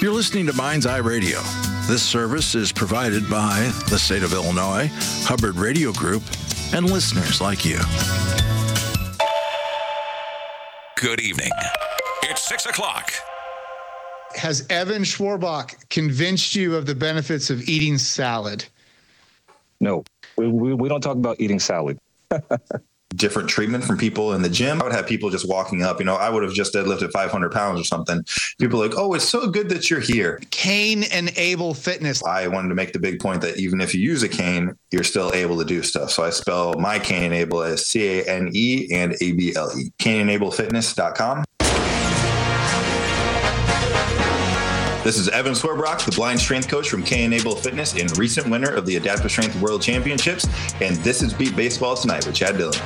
You're listening to Mind's Eye Radio. This service is provided by the state of Illinois, Hubbard Radio Group, and listeners like you. Good evening. It's 6 o'clock. Has Evan Schwarbach convinced you of the benefits of eating salad? No, we don't talk about eating salad. Different treatment from people in the gym. I would have people just walking up, I would have just deadlifted 500 pounds or something. People are like, oh, it's so good that you're here. Cane Enable Fitness. I wanted to make the big point that even if you use a cane, you're still able to do stuff. So I spell my Cane Enable as C-A-N-E and A-B-L-E. CaneEnableFitness.com. This is Evan Schwarbach, the blind strength coach from Cane Enable Fitness and recent winner of the Adaptive Strength World Championships. And this is Beat Baseball Tonight with Chad Dillon.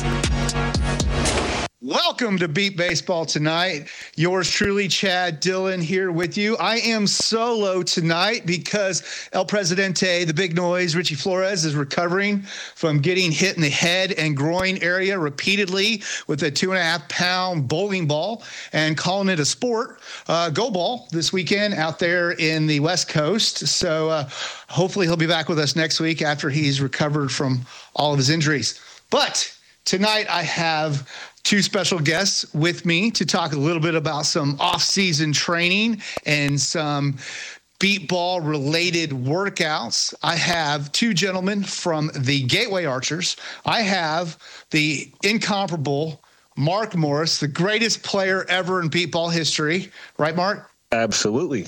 Welcome to Beat Baseball Tonight. Yours truly, Chad Dillon, here with you. I am solo tonight because El Presidente, the big noise, Richie Flores, is recovering from getting hit in the head and groin area repeatedly with a 2.5-pound bowling ball and calling it a sport. Go ball this weekend out there in the West Coast. So hopefully he'll be back with us next week after he's recovered from all of his injuries. But tonight I have two special guests with me to talk a little bit about some off-season training and some beat ball related workouts. I have two gentlemen from the Gateway Archers. I have the incomparable Mark Morris, the greatest player ever in beat ball history. Right, Mark? Absolutely.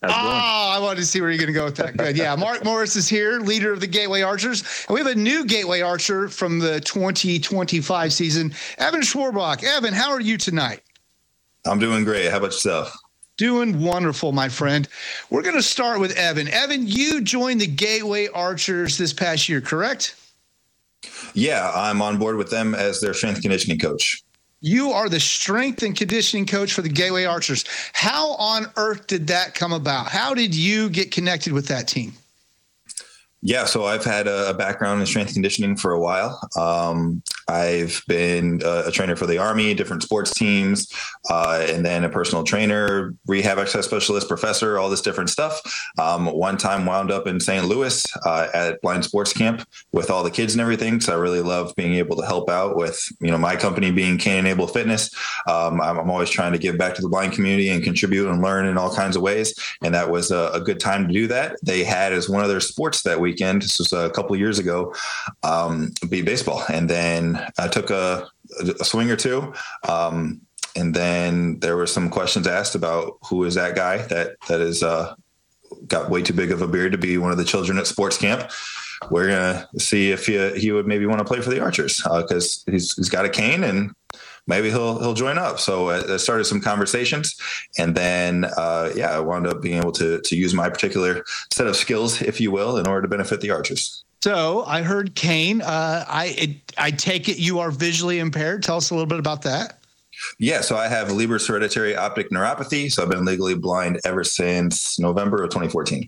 I wanted to see where you're going to go with that. Good. Yeah, Mark Morris is here, leader of the Gateway Archers. And we have a new Gateway Archer from the 2025 season, Evan Schwarbach. Evan, how are you tonight? I'm doing great. How about yourself? Doing wonderful, my friend. We're going to start with Evan. Evan, you joined the Gateway Archers this past year, correct? Yeah, I'm on board with them as their strength conditioning coach. You are the strength and conditioning coach for the Gateway Archers. How on earth did that come about? How did you get connected with that team? Yeah, so I've had a background in strength conditioning for a while. I've been a trainer for the Army, different sports teams, and then a personal trainer, rehab exercise specialist, professor, all this different stuff. One time wound up in St. Louis at Blind Sports Camp with all the kids and everything. So I really love being able to help out with, my company being Cane Enable Fitness. I'm always trying to give back to the blind community and contribute and learn in all kinds of ways. And that was a good time to do that. They had as one of their sports that weekend, this was a couple of years ago, beat baseball. And then I took a swing or two. And then there were some questions asked about who is that guy that is got way too big of a beard to be one of the children at sports camp. We're going to see if he would maybe want to play for the Archers because he's got a cane and maybe he'll join up. So I started some conversations, and then I wound up being able to use my particular set of skills, if you will, in order to benefit the Archers. So I heard cane. I take it you are visually impaired. Tell us a little bit about that. Yeah, so I have Leber's hereditary optic neuropathy. So I've been legally blind ever since November of 2014.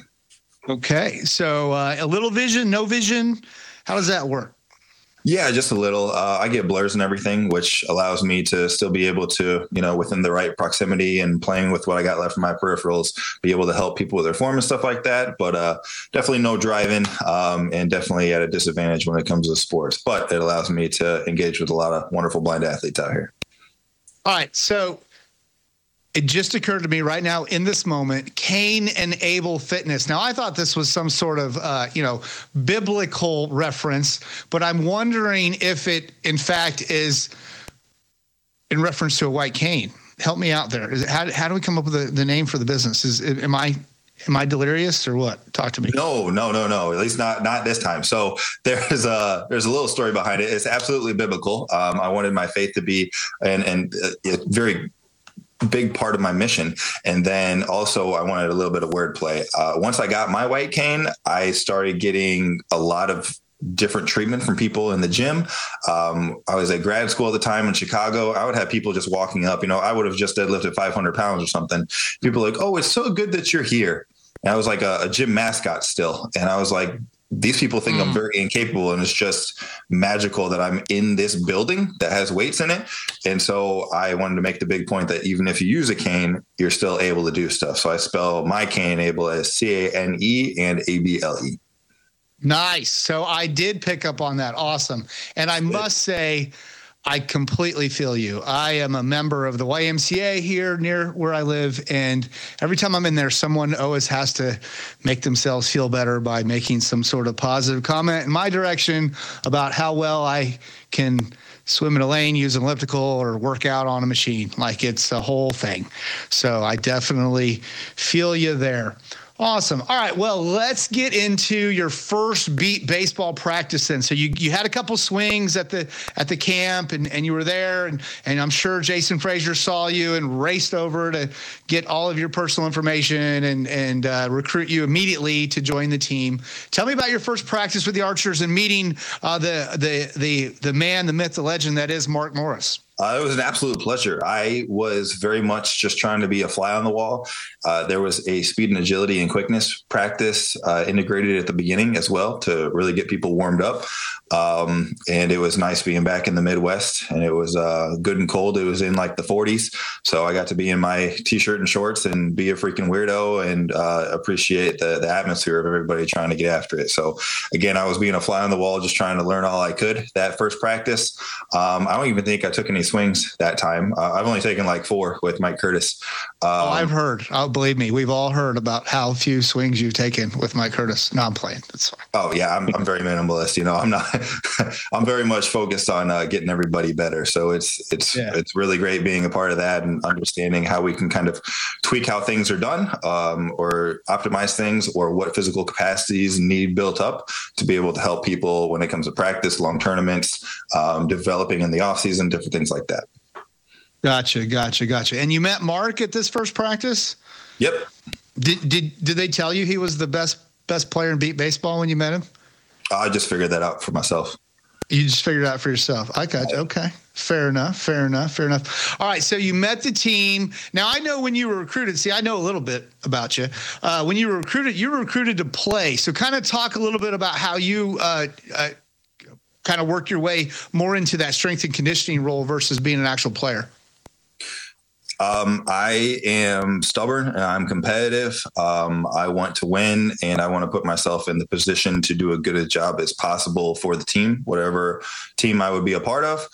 Okay, so a little vision, no vision. How does that work? Yeah, just a little. I get blurs and everything, which allows me to still be able to, within the right proximity and playing with what I got left from my peripherals, be able to help people with their form and stuff like that. But definitely no driving and definitely at a disadvantage when it comes to sports. But it allows me to engage with a lot of wonderful blind athletes out here. All right, so it just occurred to me right now in this moment, Cane Enable Fitness. Now, I thought this was some sort of, biblical reference, but I'm wondering if it, in fact, is in reference to a white cane. Help me out there. How do we come up with the name for the business? Am I delirious or what? Talk to me. No. At least not this time. So there's a little story behind it. It's absolutely biblical. I wanted my faith to be and very big part of my mission. And then also I wanted a little bit of wordplay. Once I got my white cane, I started getting a lot of different treatment from people in the gym. I was at grad school at the time in Chicago. I would have people just walking up, I would have just deadlifted 500 pounds or something. People are like, oh, it's so good that you're here. And I was like a gym mascot still. And I was like, these people think I'm very incapable, and it's just magical that I'm in this building that has weights in it. And so I wanted to make the big point that even if you use a cane, you're still able to do stuff. So I spell my cane able as CANE and ABLE. Nice. So I did pick up on that. Awesome. And I must say, I completely feel you. I am a member of the YMCA here near where I live, and every time I'm in there, someone always has to make themselves feel better by making some sort of positive comment in my direction about how well I can swim in a lane, use an elliptical, or work out on a machine. Like, it's a whole thing. So I definitely feel you there. Awesome. All right. Well, let's get into your first beat baseball practice then. So you had a couple swings at the camp, and you were there, and I'm sure Jason Frazier saw you and raced over to get all of your personal information and recruit you immediately to join the team. Tell me about your first practice with the Archers and meeting the man, the myth, the legend that is Mark Morris. It was an absolute pleasure. I was very much just trying to be a fly on the wall. There was a speed and agility and quickness practice integrated at the beginning as well to really get people warmed up. And it was nice being back in the Midwest, and it was good and cold. It was in like the 40s. So I got to be in my t-shirt and shorts and be a freaking weirdo and appreciate the atmosphere of everybody trying to get after it. So again, I was being a fly on the wall, just trying to learn all I could that first practice. I don't even think I took any swings that time. I've only taken like 4 with Mike Curtis. I've heard. Believe me, we've all heard about how few swings you've taken with Mike Curtis. No, I'm playing. That's fine. Oh yeah, I'm very minimalist. I'm not. I'm very much focused on getting everybody better. So it's really great being a part of that and understanding how we can kind of tweak how things are done, or optimize things, or what physical capacities need built up to be able to help people when it comes to practice, long tournaments, developing in the off season, different things like that. Gotcha. And you met Mark at this first practice? Yep. Did they tell you he was the best player in beat baseball when you met him? I just figured that out for myself. You just figured it out for yourself. I got you. Okay. Fair enough. All right. So you met the team. Now, I know when you were recruited, I know a little bit about you. When you were recruited to play. So kind of talk a little bit about how you kind of work your way more into that strength and conditioning role versus being an actual player. I am stubborn and I'm competitive. I want to win, and I want to put myself in the position to do as good a job as possible for the team, whatever team I would be a part of.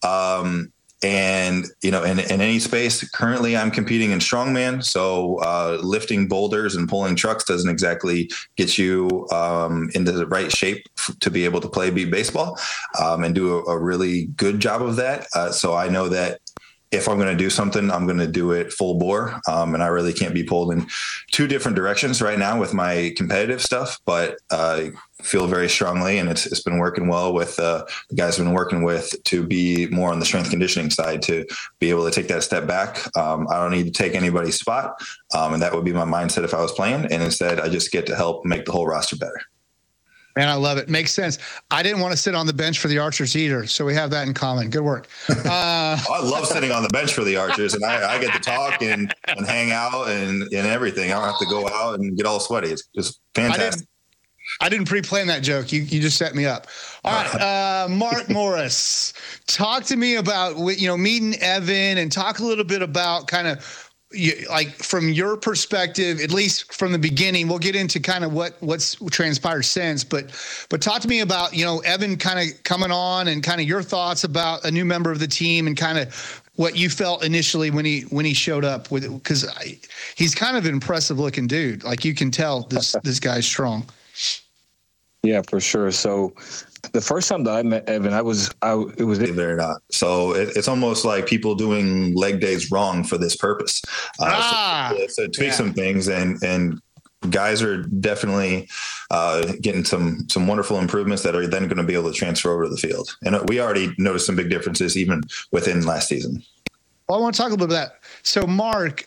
And, in any space, currently I'm competing in strongman. So lifting boulders and pulling trucks doesn't exactly get you into the right shape to be able to play beat baseball and do a really good job of that. So I know that if I'm going to do something, I'm going to do it full bore. And I really can't be pulled in 2 different directions right now with my competitive stuff, but I feel very strongly, and it's been working well with the guys I've been working with to be more on the strength conditioning side, to be able to take that step back. I don't need to take anybody's spot. And that would be my mindset if I was playing. And instead, I just get to help make the whole roster better. Man, I love it. Makes sense. I didn't want to sit on the bench for the Archers either, so we have that in common. Good work. I love sitting on the bench for the Archers, and I get to talk and hang out and everything. I don't have to go out and get all sweaty. It's just fantastic. I didn't pre-plan that joke. You just set me up. All right, Mark Morris, talk to me about meeting Evan, and talk a little bit about kind of like from your perspective, at least from the beginning. We'll get into kind of what's transpired since, but talk to me about Evan kind of coming on and kind of your thoughts about a new member of the team and kind of what you felt initially when he showed up with it, because he's kind of an impressive looking dude. Like, you can tell this guy's strong. Yeah, for sure. So the first time that I met Evan, it was believe it or not. So it's almost like people doing leg days wrong for this purpose. So tweak some things, and guys are definitely getting some wonderful improvements that are then going to be able to transfer over to the field. And we already noticed some big differences even within last season. Well, I want to talk a little bit about that. So Mark,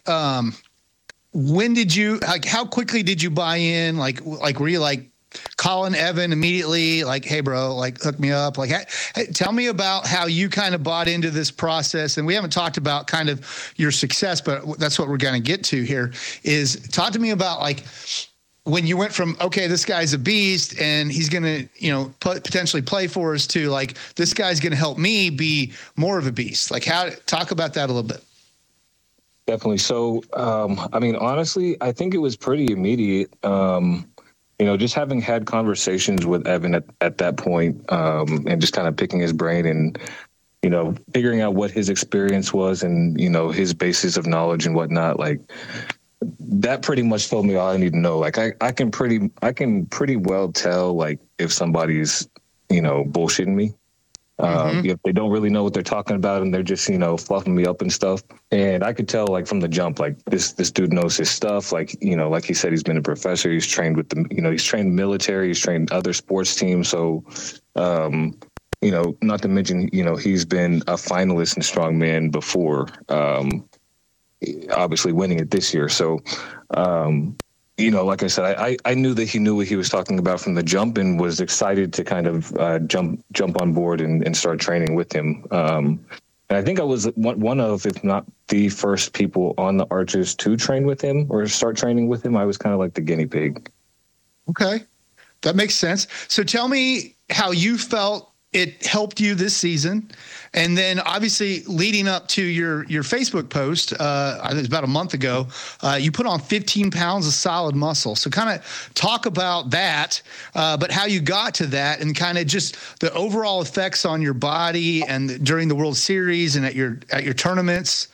when did you, how quickly did you buy in? Like were you like calling Evan immediately, like, hey bro, like hook me up? Like, hey, tell me about how you kind of bought into this process. And we haven't talked about kind of your success, but that's what we're going to get to here, is talk to me about like when you went from, okay, this guy's a beast and he's going to, potentially play for us, to like, this guy's going to help me be more of a beast? Like, talk about that a little bit. Definitely. So, honestly, I think it was pretty immediate. Just having had conversations with Evan at that point, and just kind of picking his brain and, figuring out what his experience was and, his basis of knowledge and whatnot, like, that pretty much told me all I need to know. Like, I can pretty well tell, like, if somebody's, bullshitting me. If they don't really know what they're talking about and they're just, fluffing me up and stuff. And I could tell, like, from the jump, like, this dude knows his stuff. Like, like he said, he's been a professor. He's trained with he's trained military. He's trained other sports teams. So, not to mention, he's been a finalist in strongman before, obviously winning it this year. So, like I said, I knew that he knew what he was talking about from the jump and was excited to kind of jump on board and start training with him. And I think I was one of, if not the first people on the Archers to train with him or start training with him. I was kind of like the guinea pig. Okay. That makes sense. So tell me how you felt it helped you this season. And then obviously leading up to your Facebook post, I think it was about a month ago, you put on 15 pounds of solid muscle. So kind of talk about that, but how you got to that and kind of just the overall effects on your body and during the World Series and at your tournaments,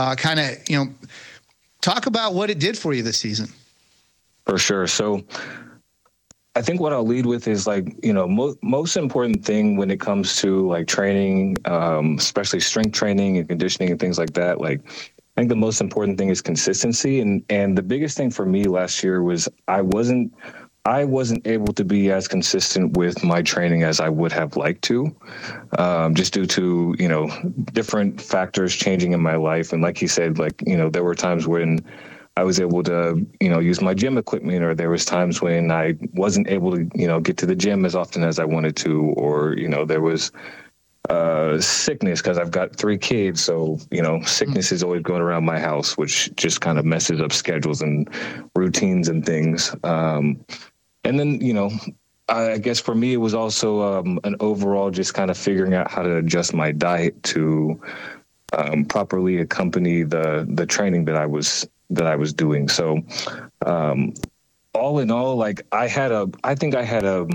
talk about what it did for you this season. For sure. So I think what I'll lead with is, like, most important thing when it comes to, like, training, especially strength training and conditioning and things like that. Like, I think the most important thing is consistency. And the biggest thing for me last year was I wasn't able to be as consistent with my training as I would have liked to, just due to, different factors changing in my life. And like you said, like, there were times when I was able to, use my gym equipment, or there was times when I wasn't able to, get to the gym as often as I wanted to, or, there was sickness because I've got 3 kids. So, sickness is always going around my house, which just kind of messes up schedules and routines and things. And then, I guess for me, it was also an overall just kind of figuring out how to adjust my diet to properly accompany the training that I was doing. So, all in all, like, I think I had a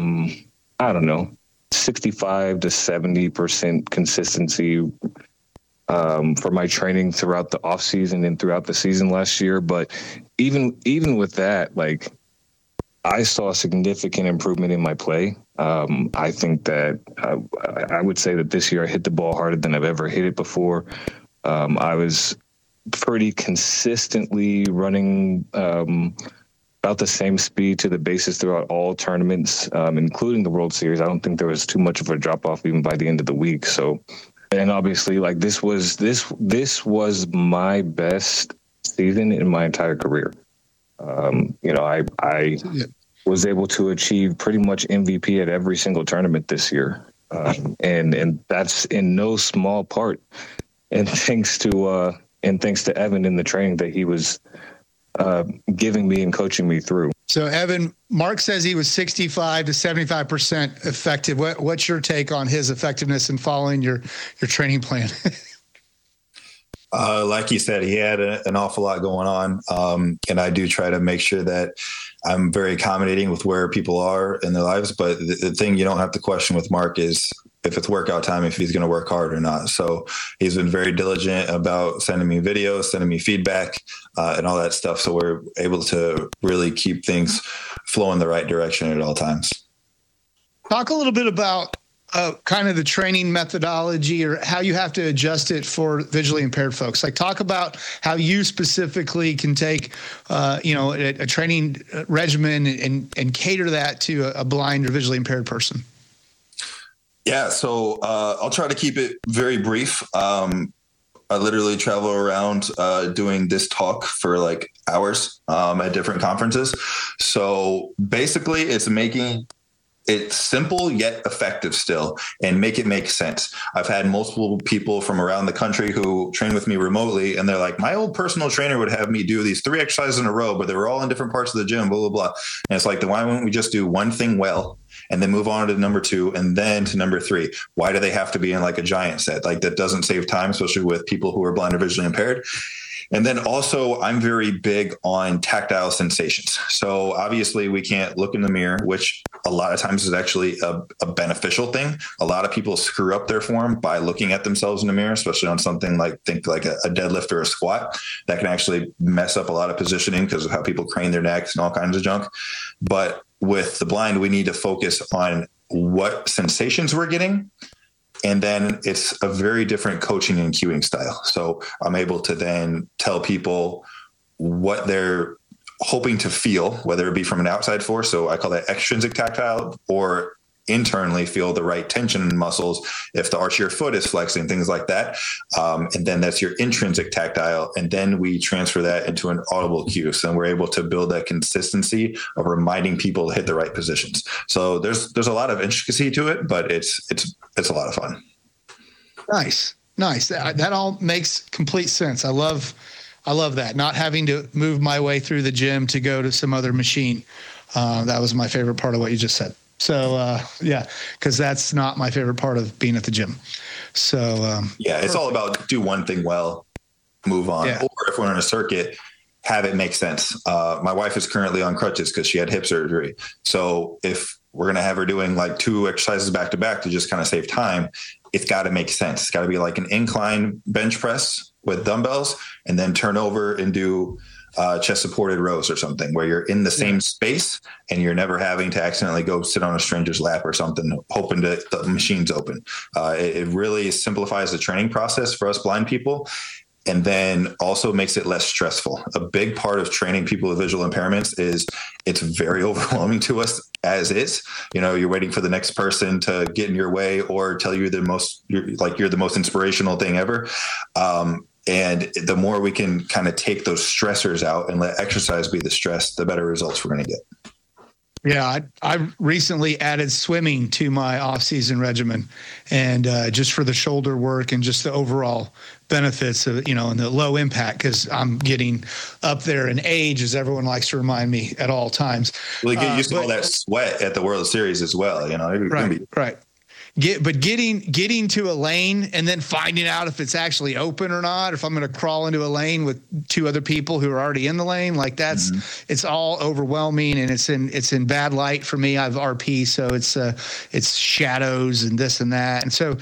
65 to 70% consistency, for my training throughout the off season and throughout the season last year. But even with that, like, I saw a significant improvement in my play. I think that I would say that this year I hit the ball harder than I've ever hit it before. I was pretty consistently running about the same speed to the bases throughout all tournaments, including the World Series. I don't think there was too much of a drop off even by the end of the week. So, and obviously, like, this was my best season in my entire career. I was able to achieve pretty much MVP at every single tournament this year, and that's in no small part, and thanks to Evan in the training that he was giving me and coaching me through. So, Evan, Mark says he was 65 to 75% effective. What's your take on his effectiveness in following your training plan? Like you said, he had an awful lot going on. And I do try to make sure that I'm very accommodating with where people are in their lives. But the thing you don't have to question with Mark is if it's workout time, if he's going to work hard or not. So he's been very diligent about sending me videos, sending me feedback, and all that stuff. So we're able to really keep things flowing the right direction at all times. Talk a little bit about kind of the training methodology or how you have to adjust it for visually impaired folks. Like, talk about how you specifically can take, a training regimen and cater that to a blind or visually impaired person. Yeah. So I'll try to keep it very brief. I literally travel around doing this talk for like hours at different conferences. So basically it's making it's simple yet effective still, and make it make sense. I've had multiple people from around the country who train with me remotely, and they're like, my old personal trainer would have me do these 3 exercises in a row, but they were all in different parts of the gym, blah, blah, blah. And it's like, then why wouldn't we just do one thing well and then move on to number 2 and then to number 3? Why do they have to be in like a giant set? Like, that doesn't save time, especially with people who are blind or visually impaired. And then also, I'm very big on tactile sensations. So obviously we can't look in the mirror, which a lot of times is actually a beneficial thing. A lot of people screw up their form by looking at themselves in the mirror, especially on something like, think like a deadlift or a squat. That can actually mess up a lot of positioning because of how people crane their necks and all kinds of junk. But with the blind, we need to focus on what sensations we're getting. And then it's a very different coaching and cueing style. So I'm able to then tell people what they're hoping to feel, whether it be from an outside force. So I call that extrinsic tactile, or internally feel the right tension in muscles if the arch of your foot is flexing, things like that. And then that's your intrinsic tactile. And then we transfer that into an audible cue. So we're able to build that consistency of reminding people to hit the right positions. So there's a lot of intricacy to it, but it's a lot of fun. Nice. That all makes complete sense. I love that. Not having to move my way through the gym to go to some other machine. That was my favorite part of what you just said. So, because that's not my favorite part of being at the gym. So, it's all about do one thing well, move on. Yeah. Or if we're on a circuit, have it make sense. My wife is currently on crutches because she had hip surgery. So if we're going to have her doing like 2 exercises back to back to just kind of save time, it's got to make sense. It's got to be like an incline bench press with dumbbells and then turn over and do chest supported rows or something where you're in the same space and you're never having to accidentally go sit on a stranger's lap or something, hoping that the machine's open. It really simplifies the training process for us blind people. And then also makes it less stressful. A big part of training people with visual impairments is it's very overwhelming to us as is. You know, you're waiting for the next person to get in your way or tell you you're the most inspirational thing ever. And the more we can kind of take those stressors out and let exercise be the stress, the better results we're going to get. Yeah, I recently added swimming to my off-season regimen, and just for the shoulder work and just the overall benefits of, and the low impact, because I'm getting up there in age, as everyone likes to remind me at all times. Well, you get used to all that sweat at the World Series as well, Right. Getting to a lane and then finding out if it's actually open or not, or if I'm going to crawl into a lane with 2 other people who are already in the lane, like that's it's all overwhelming, and it's in bad light for me. I have RP, so it's shadows and this and that, and so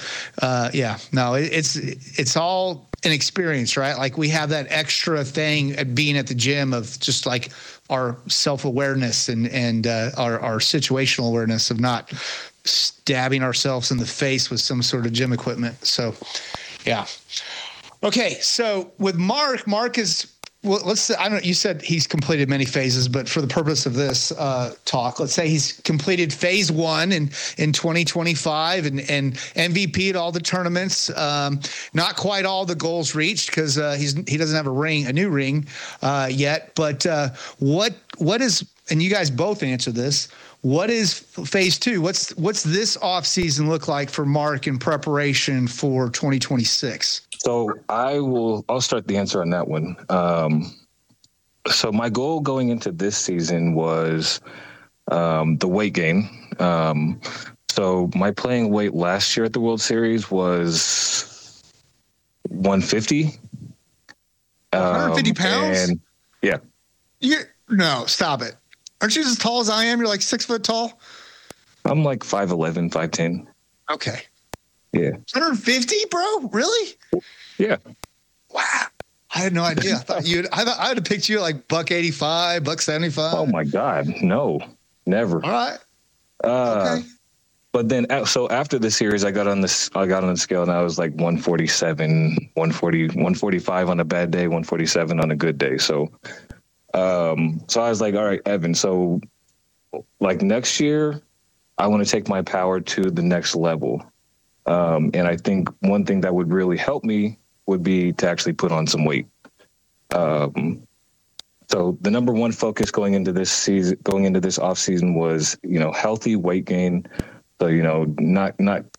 it's all an experience, right? Like we have that extra thing at being at the gym of just like our self-awareness and our situational awareness of not stabbing ourselves in the face with some sort of gym equipment. So, yeah. Okay. So with Mark is, well, let's say, you said he's completed many phases, but for the purpose of this talk, let's say he's completed phase 1 in 2025 and MVP at all the tournaments. Not quite all the goals reached because he doesn't have a new ring yet. But what is, and you guys both answer this, what is phase 2? What's this off season look like for Mark in preparation for 2026? So I'll start the answer on that one. So my goal going into this season was the weight gain. So my playing weight last year at the World Series was 150. 150 pounds? And yeah. No, stop it. Aren't you as tall as I am? You're like 6 foot tall? I'm like 5'11", 5'10". Okay. Yeah. 150, bro? Really? Yeah. Wow. I had no idea. I would have picked you at like $185, $175. Oh my God. No, never. All right. Okay. But then, so after the series, I got on the scale and I was like 147, 140, 145 on a bad day, 147 on a good day. So I was like, all right, Evan, so like next year, I want to take my power to the next level. And I think one thing that would really help me would be to actually put on some weight. So So the number one focus going into this off season was, healthy weight gain. So, not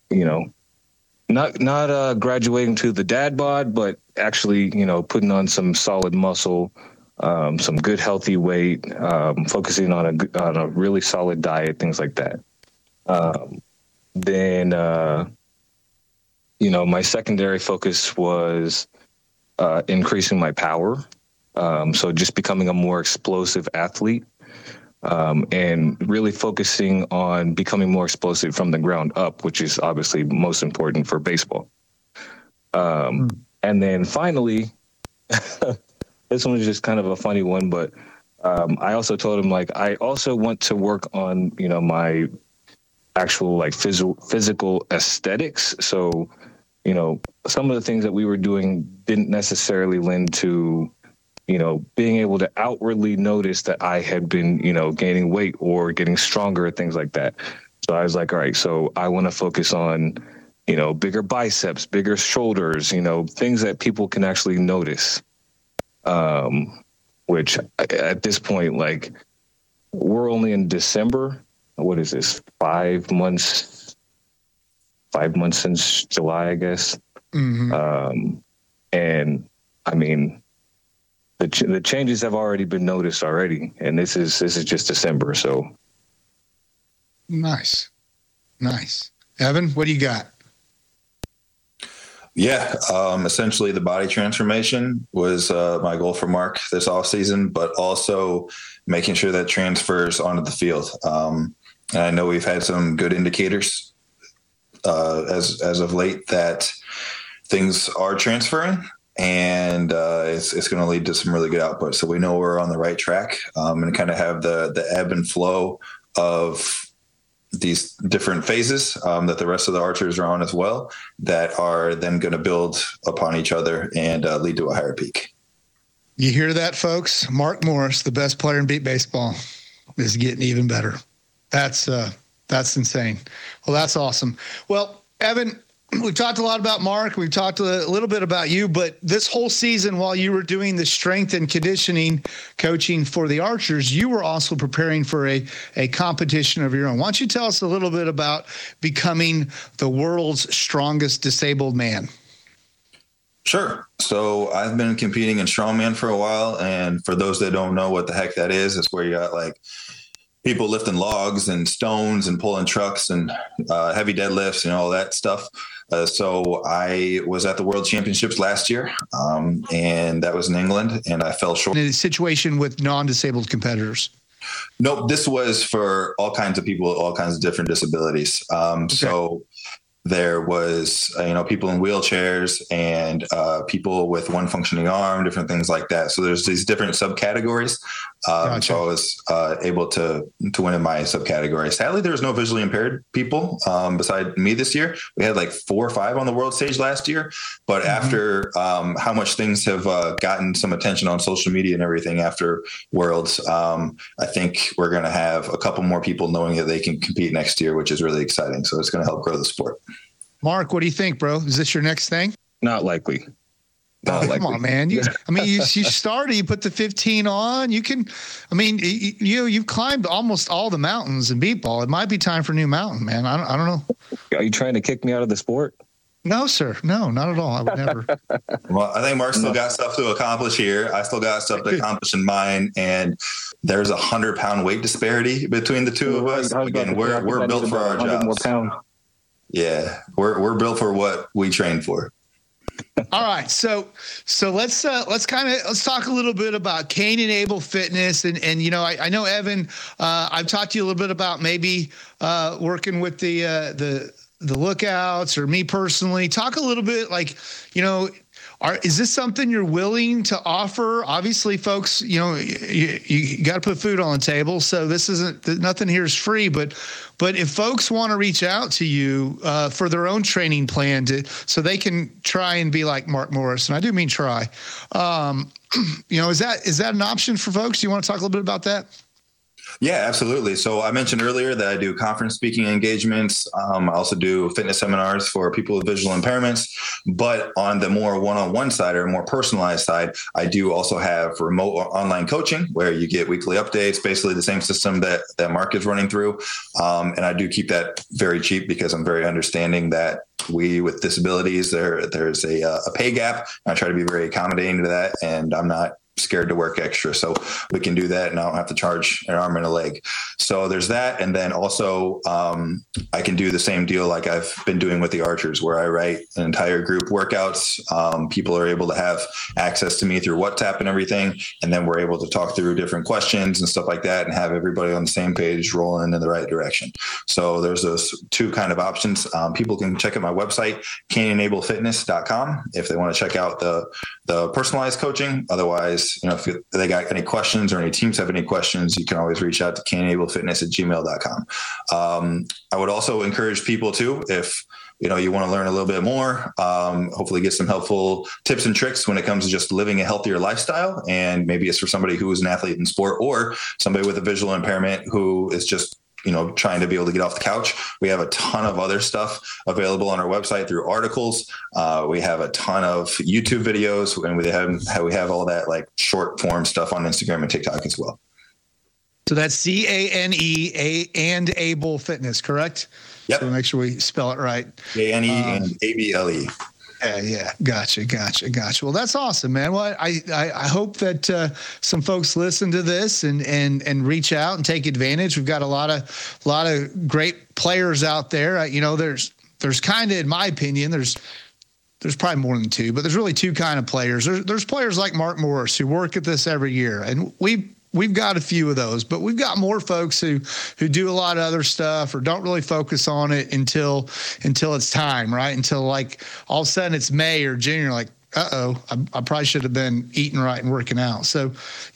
graduating to the dad bod, but actually, putting on some solid muscle, some good healthy weight, focusing on a really solid diet, things like that. Then, my secondary focus was increasing my power. So just becoming a more explosive athlete, and really focusing on becoming more explosive from the ground up, which is obviously most important for baseball. And then finally, this one is just kind of a funny one, but I also told him, I also want to work on, my actual physical aesthetics. So, some of the things that we were doing didn't necessarily lend to, being able to outwardly notice that I had been, gaining weight or getting stronger, things like that. So I was like, all right, so I want to focus on, bigger biceps, bigger shoulders, things that people can actually notice. Which at this point, we're only in December. What is this? 5 months since July, I guess. Mm-hmm. And I mean, the changes have already been noticed already, and this is just December. So nice. Evan, what do you got? Yeah, essentially the body transformation was my goal for Mark this offseason, but also making sure that transfers onto the field. And I know we've had some good indicators as of late that things are transferring, and it's going to lead to some really good output. So we know we're on the right track, and kind of have the ebb and flow of these different phases that the rest of the archers are on as well, that are then going to build upon each other and lead to a higher peak. You hear that, folks? Mark Morris, the best player in beat baseball, is getting even better. That's insane. Well, that's awesome. Well, Evan, we've talked a lot about Mark. We've talked a little bit about you, but this whole season, while you were doing the strength and conditioning coaching for the Archers, you were also preparing for a competition of your own. Why don't you tell us a little bit about becoming the world's strongest disabled man? Sure. So I've been competing in strongman for a while. And for those that don't know what the heck that is, it's where you got people lifting logs and stones and pulling trucks and heavy deadlifts and all that stuff. So I was at the World Championships last year, and that was in England, and I fell short. In a situation with non-disabled competitors? Nope, this was for all kinds of people, all kinds of different disabilities. Okay. So there was, people in wheelchairs and people with one functioning arm, different things like that. So there's these different subcategories. Gotcha. So I was able to win in my subcategory. Sadly, there was no visually impaired people beside me this year. We had 4 or 5 on the world stage last year. But after how much things have gotten some attention on social media and everything after Worlds, I think we're going to have a couple more people knowing that they can compete next year, which is really exciting. So it's going to help grow the sport. Mark, what do you think, bro? Is this your next thing? Not likely. Come on, man. You started, you put the 15 on. You can, you've climbed almost all the mountains in beat ball. It might be time for a new mountain, man. I don't know. Are you trying to kick me out of the sport? No, sir. No, not at all. I would never. Well, I think Mark still got stuff to accomplish here. I still got stuff to accomplish in mine. And there's 100-pound weight disparity between the two of us. Again, we're built for our jobs. Yeah, we're built for what we train for. All right, so let's talk a little bit about Cain and Abel Fitness, and I know Evan, I've talked to you a little bit about maybe working with the lookouts, or me personally. Talk a little bit is this something you're willing to offer? Obviously, folks, you got to put food on the table. So this nothing here is free, but if folks want to reach out to you for their own training plan so they can try and be like Mark Morris, and I do mean try, is that an option for folks? Do you want to talk a little bit about that? Yeah, absolutely. So I mentioned earlier that I do conference speaking engagements. I also do fitness seminars for people with visual impairments. But on the more one-on-one side or more personalized side, I do also have remote online coaching where you get weekly updates, basically the same system that Mark is running through. And I do keep that very cheap because I'm very understanding that we with disabilities, there's a pay gap. I try to be very accommodating to that, and I'm not scared to work extra. So we can do that and I don't have to charge an arm and a leg. So there's that. And then also I can do the same deal like I've been doing with the Archers, where I write an entire group workouts. People are able to have access to me through WhatsApp and everything. And then we're able to talk through different questions and stuff like that and have everybody on the same page rolling in the right direction. So there's those two kind of options. People can check out my website, canyonablepfitness.com, if they want to check out the personalized coaching. Otherwise, if they got any questions or any teams have any questions, you can always reach out to canyonablepfitness@gmail.com. I would also encourage people too, if you want to learn a little bit more, hopefully get some helpful tips and tricks when it comes to just living a healthier lifestyle. And maybe it's for somebody who is an athlete in sport or somebody with a visual impairment who is just trying to be able to get off the couch. We have a ton of other stuff available on our website through articles. We have a ton of YouTube videos, and we have all that like short form stuff on Instagram and TikTok as well. So that's CANE and Able Fitness, correct? Yep. So make sure we spell it right. CANE and ABLE. Yeah. Gotcha. Well, that's awesome, man. Well, I hope that some folks listen to this and reach out and take advantage. We've got a lot of great players out there. There's kind of, in my opinion, there's probably more than two, but there's really two kind of players. There's players like Mark Morris who work at this every year, and we've got a few of those, but we've got more folks who do a lot of other stuff or don't really focus on it until it's time, right? Until like all of a sudden it's May or June, you're like, I probably should have been eating right and working out. So,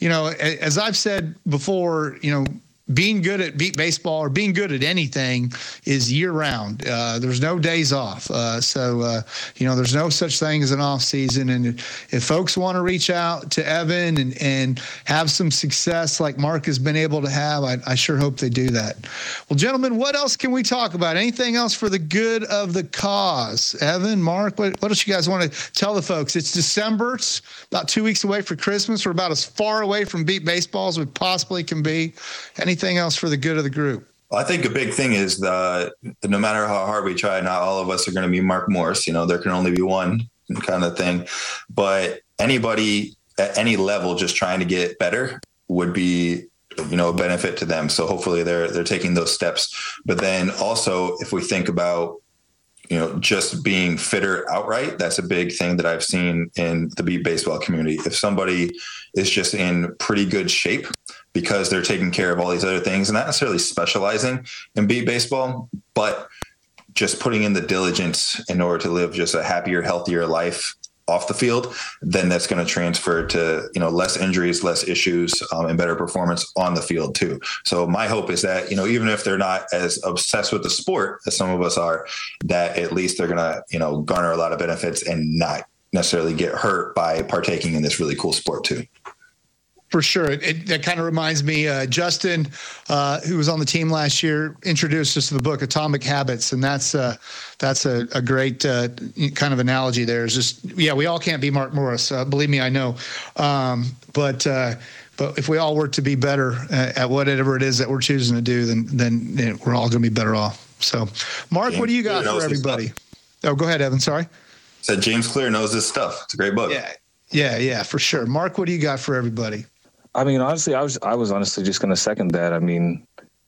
as I've said before, being good at beat baseball or being good at anything is year round. There's no days off. So there's no such thing as an off season. And if folks want to reach out to Evan and have some success like Mark has been able to have, I sure hope they do that. Well, gentlemen, what else can we talk about? Anything else for the good of the cause? Evan, Mark, what else you guys want to tell the folks? It's December. It's about 2 weeks away for Christmas. We're about as far away from beat baseball as we possibly can be. Anything else for the good of the group? Well, I think a big thing is no matter how hard we try, not all of us are going to be Mark Morris. There can only be one kind of thing. But anybody at any level just trying to get better would be a benefit to them. So hopefully they're taking those steps. But then also, if we think about just being fitter outright, that's a big thing that I've seen in the beat baseball community. If somebody is just in pretty good shape because they're taking care of all these other things and not necessarily specializing in beat baseball, but just putting in the diligence in order to live just a happier, healthier life off the field, then that's going to transfer to, less injuries, less issues, and better performance on the field too. So my hope is that, even if they're not as obsessed with the sport as some of us are, that at least they're going to, garner a lot of benefits and not necessarily get hurt by partaking in this really cool sport too. For sure. That kind of reminds me, Justin, who was on the team last year, introduced us to the book Atomic Habits. And that's a great kind of analogy there. Is just, we all can't be Mark Morris. Believe me, I know. But if we all work to be better at whatever it is that we're choosing to do, then we're all going to be better off. So, Mark, what do you got for everybody? Oh, go ahead, Evan. Sorry. Said James Clear knows this stuff. It's a great book. Yeah, for sure. Mark, what do you got for everybody? I mean, honestly, I was honestly just going to second that. I mean,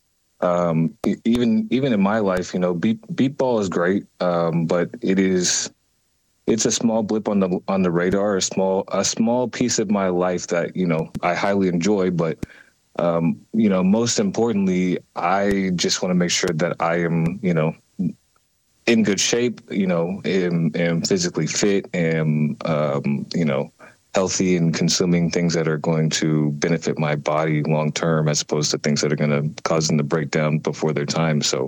even in my life, beat ball is great, but it's a small blip on the radar, a small piece of my life that I highly enjoy. But most importantly, I just want to make sure that I am in good shape, am physically fit, and healthy and consuming things that are going to benefit my body long term, as opposed to things that are going to cause them to break down before their time. So,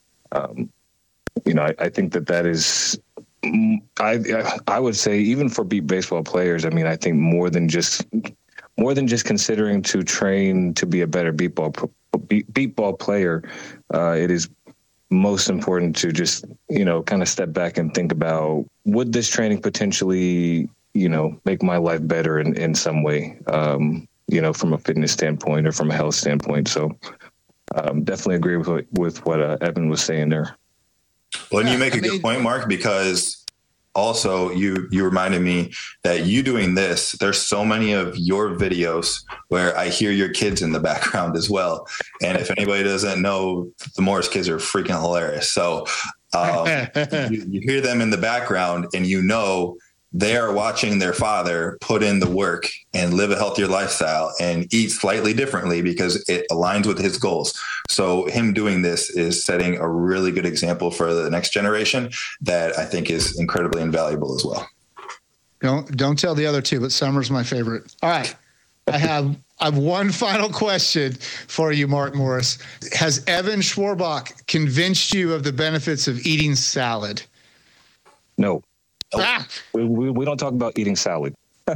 I think that is, I would say, even for beat baseball players, I mean, I think more than just considering to train to be a better beat beat ball player, it is most important to just, kind of step back and think about, would this training potentially, make my life better in some way, from a fitness standpoint or from a health standpoint. So definitely agree with what Evan was saying there. Well, and you make a good point, Mark, because also you reminded me that you doing this, there's so many of your videos where I hear your kids in the background as well. And if anybody doesn't know, the Morris kids are freaking hilarious. So you hear them in the background and they are watching their father put in the work and live a healthier lifestyle and eat slightly differently because it aligns with his goals. So him doing this is setting a really good example for the next generation that I think is incredibly invaluable as well. Don't tell the other two, but Summer's my favorite. All right. I have one final question for you, Mark Morris. Has Evan Schwarbach convinced you of the benefits of eating salad? No. We don't talk about eating salad.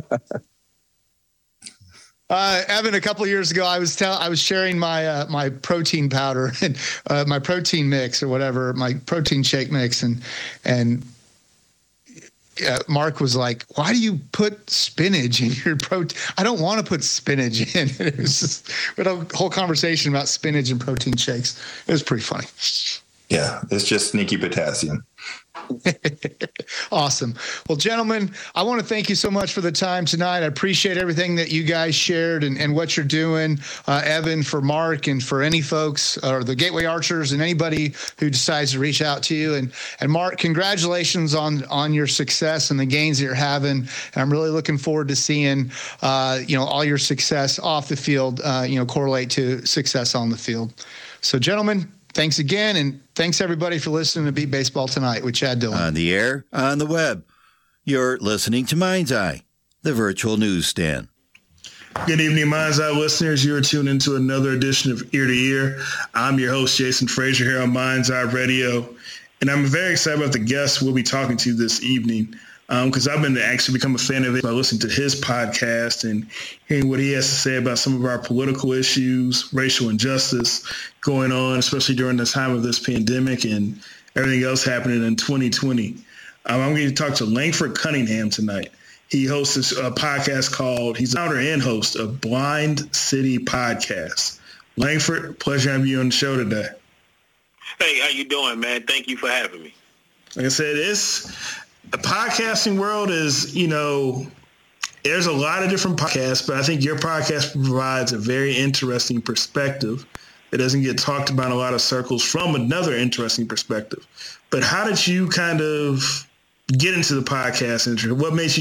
Evan, a couple of years ago, I was sharing my my protein powder and my protein mix or whatever, my protein shake mix, and Mark was like, "Why do you put spinach in your protein?" I don't want to put spinach in. It was just we had a whole conversation about spinach and protein shakes. It was pretty funny. Yeah, it's just sneaky potassium. Awesome. Well, gentlemen, I want to thank you so much for the time tonight. I appreciate everything that you guys shared and what you're doing, Evan, for Mark, and for any folks or the Gateway Archers and anybody who decides to reach out to you. And Mark, congratulations on your success and the gains that you're having. And I'm really looking forward to seeing, all your success off the field, correlate to success on the field. So, gentlemen, thanks again, and thanks everybody for listening to Beat Baseball Tonight with Chad Dillon. On the air, on the web, you're listening to Mind's Eye, the virtual newsstand. Good evening, Mind's Eye listeners. You're tuned into another edition of Ear to Ear. I'm your host, Jason Frazier, here on Mind's Eye Radio, and I'm very excited about the guests we'll be talking to this evening. Because I've been actually become a fan of it by listening to his podcast and hearing what he has to say about some of our political issues, racial injustice going on, especially during the time of this pandemic and everything else happening in 2020. I'm going to talk to Langford Cunningham tonight. He hosts a podcast called, he's the founder and host of Blind City Podcast. Langford, pleasure having you on the show today. Hey, how you doing, man? Thank you for having me. Like I said, the podcasting world is, there's a lot of different podcasts, but I think your podcast provides a very interesting perspective that doesn't get talked about in a lot of circles from another interesting perspective. But how did you kind of get into the podcast industry? What made you